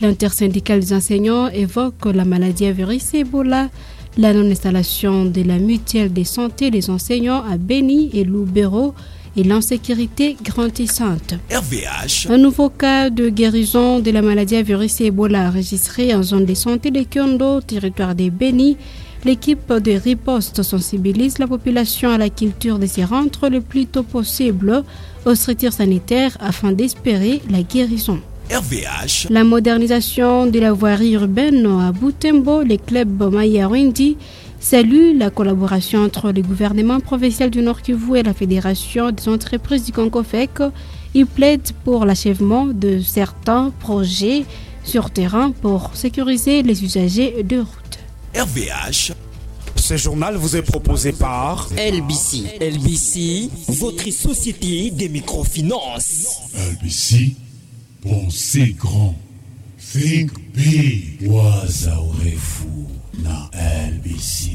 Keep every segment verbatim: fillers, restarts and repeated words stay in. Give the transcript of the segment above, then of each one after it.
L'intersyndicale des enseignants évoque la maladie à virus Ebola, la non-installation de la mutuelle de santé des enseignants à Beni et Lubero et l'insécurité grandissante. R V H. Un nouveau cas de guérison de la maladie à virus Ebola enregistré en zone de santé de Kyondo, territoire de Beni. L'équipe de riposte sensibilise la population à la culture de se rendre le plus tôt possible aux structures sanitaires afin d'espérer la guérison. R V H. La modernisation de la voirie urbaine à Butembo, le club Maya-Windi salue la collaboration entre le gouvernement provincial du Nord Kivu et la Fédération des entreprises du Congo F E C. Il plaide pour l'achèvement de certains projets sur terrain pour sécuriser les usagers de route. R V H. Ce journal vous est proposé par L B C. L B C, votre société de microfinance. L B C, pensez grand. Think big. Waza urefu na L B C.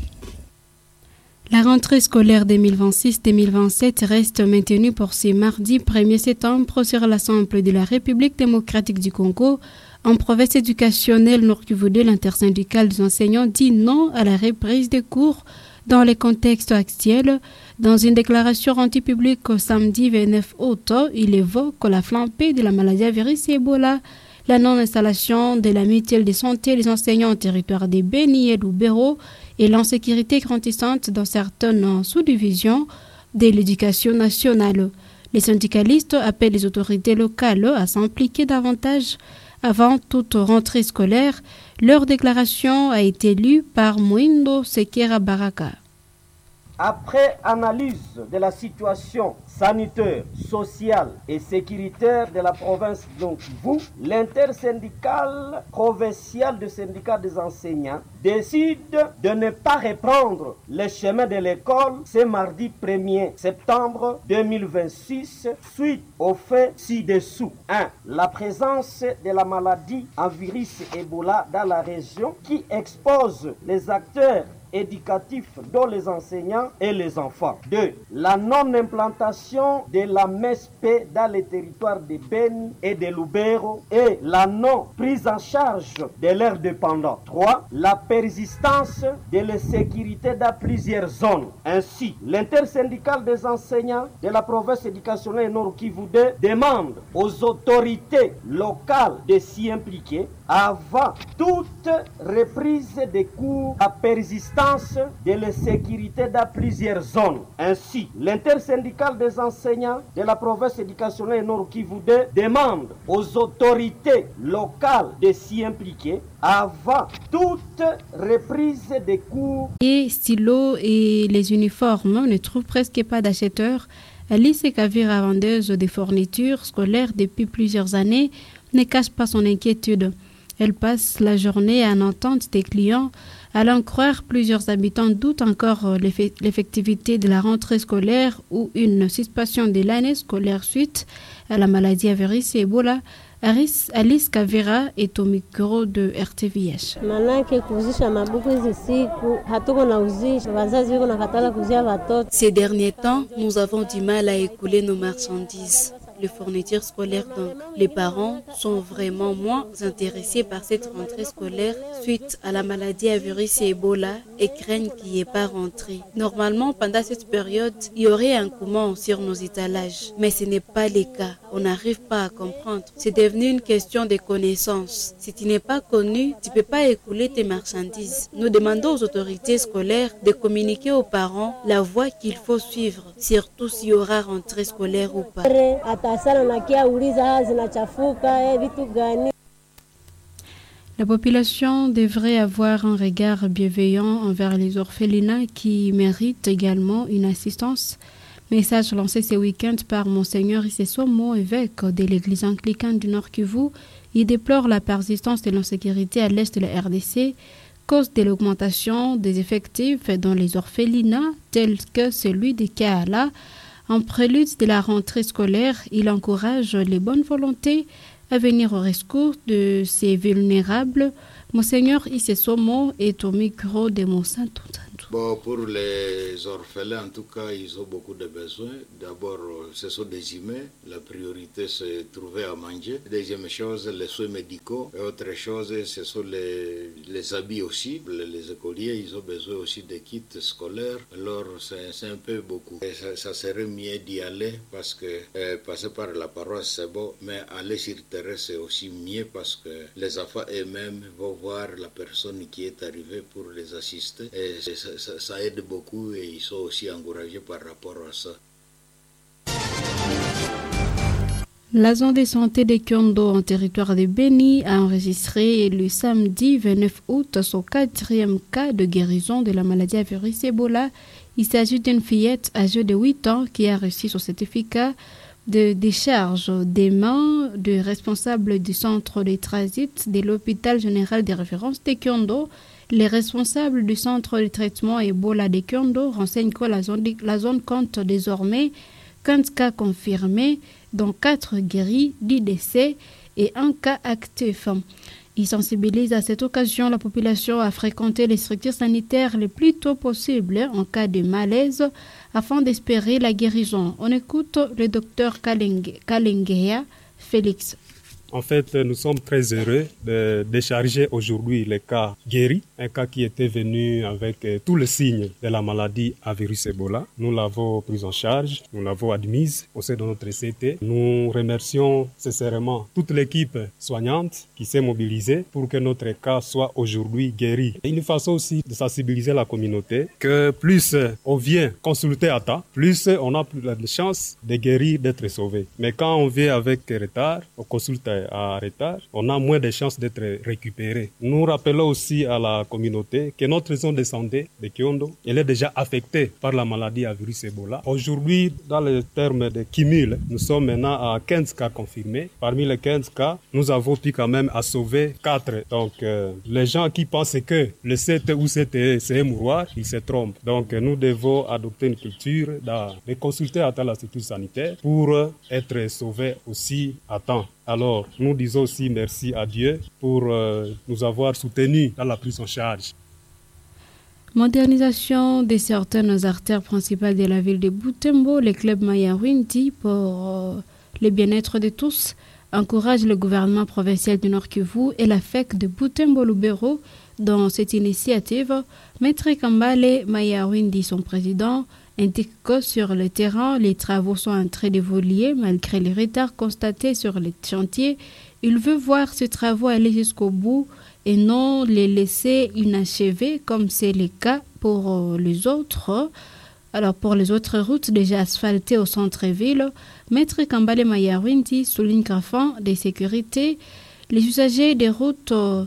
La rentrée scolaire deux mille vingt-six deux mille vingt-sept reste maintenue pour ce mardi premier septembre sur l'Assemblée de la République démocratique du Congo. En province éducationnelle Nord-Kivu, l'intersyndicale des enseignants dit non à la reprise des cours dans le contexte actuel. Dans une déclaration rendue publique au samedi vingt-neuf août, il évoque la flambée de la maladie à virus Ebola, la non-installation de la mutuelle de santé des enseignants au territoire de Beni et Lubero et l'insécurité grandissante dans certaines sous-divisions de l'éducation nationale. Les syndicalistes appellent les autorités locales à s'impliquer davantage avant toute rentrée scolaire. Leur déclaration a été lue par Mwindo Sekera Baraka. Après analyse de la situation sanitaire, sociale et sécuritaire de la province de Kivu, l'intersyndicale provinciale du syndicat des enseignants décide de ne pas reprendre le chemin de l'école ce mardi premier septembre deux mille vingt-six suite aux faits ci-dessous. un. La présence de la maladie à virus Ebola dans la région qui expose les acteurs éducatifs dont les enseignants et les enfants. deux. La non-implantation de la M S P dans les territoires de Beni et de Lubero et la non-prise en charge de leurs dépendants. trois. La persistance de l'insécurité dans plusieurs zones. Ainsi, l'intersyndicale des enseignants de la province éducationnelle Nord Kivu demande aux autorités locales de s'y impliquer avant toute reprise des cours à persistance de l'insécurité dans plusieurs zones. Ainsi, l'intersyndicale des enseignants de la province éducationnelle Nord Kivu demande aux autorités locales de s'y impliquer avant toute reprise des cours. Et stylos et les uniformes ne trouvent presque pas d'acheteurs. Alice Kavira, vendeuse de fournitures scolaires depuis plusieurs années, ne cache pas son inquiétude. Elle passe la journée à en entendre des clients. À l'en croire, plusieurs habitants doutent encore l'effectivité de la rentrée scolaire ou une suspension de l'année scolaire suite à la maladie à virus Ebola. Alice Kavira est au micro de R T V H. Ces derniers temps, nous avons du mal à écouler nos marchandises. Les fournitures scolaires donc. Les parents sont vraiment moins intéressés par cette rentrée scolaire suite à la maladie à virus et Ebola et craignent qu'il n'y ait pas rentré. Normalement, pendant cette période, il y aurait un courant sur nos étalages. Mais ce n'est pas le cas. On n'arrive pas à comprendre. C'est devenu une question de connaissance. Si tu n'es pas connu, tu ne peux pas écouler tes marchandises. Nous demandons aux autorités scolaires de communiquer aux parents la voie qu'il faut suivre, surtout s'il y aura rentrée scolaire ou pas. La population devrait avoir un regard bienveillant envers les orphelinats qui méritent également une assistance. Message lancé ce week-end par Monseigneur Issesomo, évêque de l'église anglicane du Nord Kivu. Il déplore la persistance de l'insécurité à l'est de la R D C, cause de l'augmentation des effectifs dans les orphelinats tels que celui de Kaala. En prélude de la rentrée scolaire, il encourage les bonnes volontés à venir au rescours de ces vulnérables. Monseigneur Issesomo est au micro de Monseigneur Toutantou. Bon, pour les orphelins, en tout cas, ils ont beaucoup de besoins. D'abord, ce sont des humains. La priorité, c'est trouver à manger. Deuxième chose, les soins médicaux. Et autre chose, ce sont les, les habits aussi. Les, les écoliers, ils ont besoin aussi de kits scolaires. Alors, c'est, c'est un peu beaucoup. Et ça, ça serait mieux d'y aller parce que euh, passer par la paroisse, c'est bon. Mais aller sur le terrain, c'est aussi mieux parce que les enfants eux-mêmes vont voir la personne qui est arrivée pour les assister. Et ça, ça, ça aide beaucoup et ils sont aussi encouragés par rapport à ça. La zone de santé de Kyondo en territoire de Beni a enregistré le samedi vingt-neuf août son quatrième cas de guérison de la maladie à virus Ebola. Il s'agit d'une fillette âgée de huit ans qui a reçu son certificat de décharge des mains du responsable du centre de transit de l'hôpital général de référence de Kyondo. Les responsables du centre de traitement Ebola de Kyondo renseignent que la zone, la zone compte désormais quinze cas confirmés, dont quatre guéris, dix décès et un cas actif. Ils sensibilisent à cette occasion la population à fréquenter les structures sanitaires le plus tôt possible en cas de malaise afin d'espérer la guérison. On écoute le docteur Kalengea Félix. En fait, nous sommes très heureux de décharger aujourd'hui les cas guéris, un cas qui était venu avec tous les signes de la maladie à virus Ebola. Nous l'avons pris en charge, nous l'avons admise au sein de notre C T. Nous remercions sincèrement toute l'équipe soignante qui s'est mobilisée pour que notre cas soit aujourd'hui guéri. Et une façon aussi de sensibiliser la communauté que plus on vient consulter à temps, plus on a plus de chances de guérir, d'être sauvé. Mais quand on vient avec retard, on consulte à retard, on a moins de chances d'être récupéré. Nous rappelons aussi à la communauté que notre zone de santé de Kyondo, elle est déjà affectée par la maladie à virus Ebola. Aujourd'hui, dans le terme de cumul, nous sommes maintenant à quinze cas confirmés. Parmi les quinze cas, nous avons pu quand même à sauver quatre. Donc, euh, les gens qui pensent que le C T ou C T E, c'est un mouroir, ils se trompent. Donc, nous devons adopter une culture de consulter à temps la structure sanitaire pour être sauvés aussi à temps. Alors, nous disons aussi merci à Dieu pour euh, nous avoir soutenus dans la prise en charge. Modernisation de certaines artères principales de la ville de Butembo, le club Mayawindi, pour euh, le bien-être de tous, encourage le gouvernement provincial du Nord Kivu et la F E C de Butembo-Lubero dans cette initiative. Maître Kambale Mayawindi, son président, indique que sur le terrain, les travaux sont en train d'évoluer malgré les retards constatés sur les chantiers. Il veut voir ces travaux aller jusqu'au bout et non les laisser inachevés comme c'est le cas pour les autres. Alors pour les autres routes déjà asphaltées au centre-ville, Maître Kambale Mayawindi souligne qu'afin de sécurité, les usagers des routes, euh,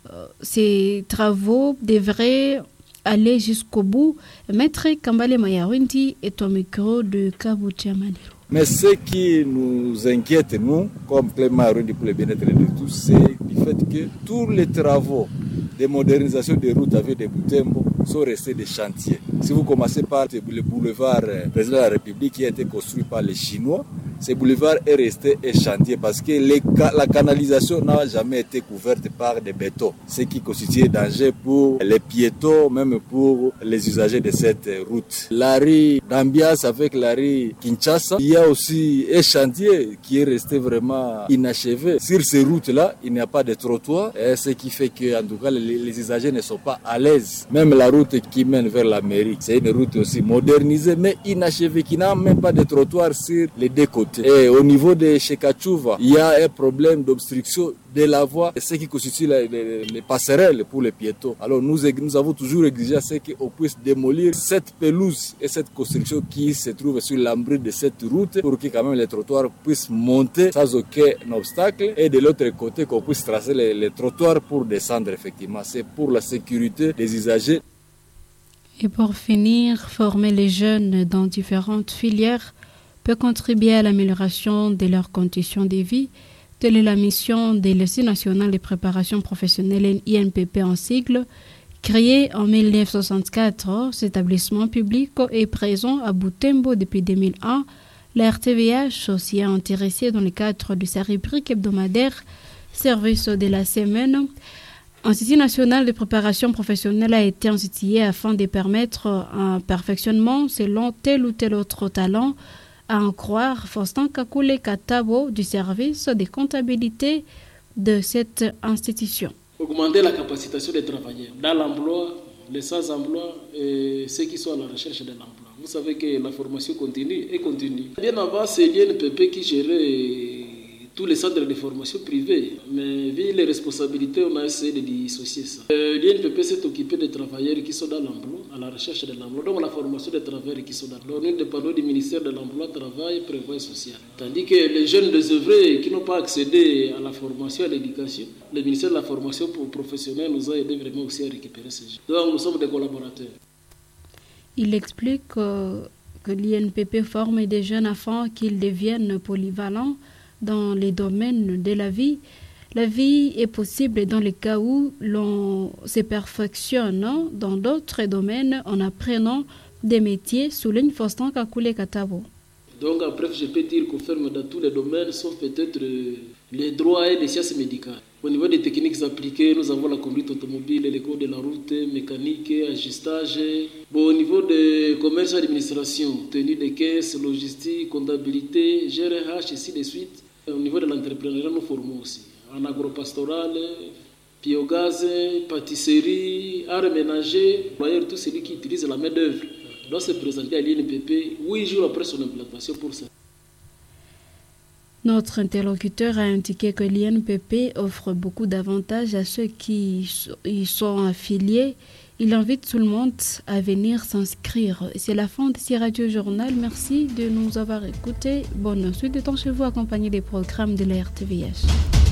ces travaux devraient aller jusqu'au bout. Maître Kambale Mayawindi est au micro de Kabuti Amadiro. Mais ce qui nous inquiète, nous, comme Clément Mayawindi pour le bien-être de tous, c'est du fait que tous les travaux de modernisation des routes avec des Butembo sont restés des chantiers. Si vous commencez par le boulevard Président de la République qui a été construit par les Chinois, ce boulevard est resté un chantier parce que les, la canalisation n'a jamais été couverte par des bétons, ce qui constitue un danger pour les piétons, même pour les usagers de cette route. La rue d'Ambias avec la rue Kinshasa, il y a aussi un chantier qui est resté vraiment inachevé. Sur ces routes-là, il n'y a pas de trottoir, ce qui fait que, en tout cas, les, les usagers ne sont pas à l'aise. Même la route qui mène vers la mairie, c'est une route aussi modernisée, mais inachevée, qui n'a même pas de trottoir sur les deux côtés. Et au niveau de Shekachouva, il y a un problème d'obstruction de la voie, ce qui constitue les, les, les passerelles pour les piétons. Alors nous, nous avons toujours exigé à ce qu'on puisse démolir cette pelouse et cette construction qui se trouve sur l'embris de cette route pour que quand même les trottoirs puissent monter sans aucun obstacle et de l'autre côté qu'on puisse tracer les, les trottoirs pour descendre effectivement. C'est pour la sécurité des usagers. Et pour finir, former les jeunes dans différentes filières peut contribuer à l'amélioration de leurs conditions de vie. Telle est la mission de l'Institut national de préparation professionnelle I N P P en sigle. Créé en mille neuf cent soixante-quatre, cet établissement public est présent à Butembo depuis deux mille un. La R T V H s'y est intéressée dans le cadre de sa rubrique hebdomadaire Service de la semaine. Institut national de préparation professionnelle a été institué afin de permettre un perfectionnement selon tel ou tel autre talent, à en croire Faustin Kakule Katabo du service de comptabilité de cette institution. Augmenter la capacitation des travailleurs dans l'emploi, les sans-emploi et ceux qui sont à la recherche de l'emploi. Vous savez que la formation continue et continue. Bien avant, c'est l'I N P P qui gérait tous les centres de formation privés. Mais vu les responsabilités, on a essayé de dissocier ça. Euh, L'I N P P s'est occupé des travailleurs qui sont dans l'emploi, à la recherche de l'emploi. Donc la formation des travailleurs qui sont dans l'emploi. Nous dépendons du ministère de l'Emploi, Travail, Prévoyance sociale. Tandis que les jeunes désœuvrés qui n'ont pas accédé à la formation et à l'éducation, le ministère de la formation professionnelle nous a aidé vraiment aussi à récupérer ces jeunes. Donc nous sommes des collaborateurs. Il explique que, que l'I N P P forme des jeunes afin qu'ils deviennent polyvalents dans les domaines de la vie. La vie est possible dans les cas où l'on se perfectionne dans d'autres domaines en apprenant des métiers, souligne Faustin Kakule Katabo. Donc, en bref, je peux dire qu'on ferme dans tous les domaines, sauf peut-être les droits et les sciences médicales. Au niveau des techniques appliquées, nous avons la conduite automobile, les cours de la route, mécanique, ajustage. Bon, au niveau de commerce et administration, tenue de caisse, logistique, comptabilité, G R H, ainsi de suite. Au niveau de l'entrepreneuriat, nous formons aussi. En agropastoral, biogaz, pâtisserie, art ménager. D'ailleurs, tout celui qui utilise la main-d'œuvre doit se présenter à l'I N P P huit jours après son implantation pour ça. Notre interlocuteur a indiqué que l'I N P P offre beaucoup d'avantages à ceux qui y sont affiliés. Il invite tout le monde à venir s'inscrire. C'est la fin de ce Radio Journal. Merci de nous avoir écoutés. Bonne suite de temps chez vous, accompagné des programmes de la R T V H.